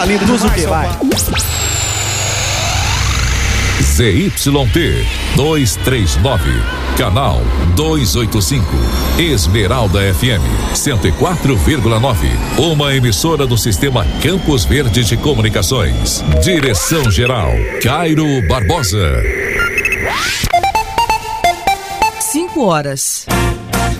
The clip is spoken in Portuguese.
lindo demais, o que vai? ZYT 239, canal 285, Esmeralda FM 104,9, uma emissora do sistema Campos Verde de Comunicações. Direção geral Cairo Barbosa. 5 horas.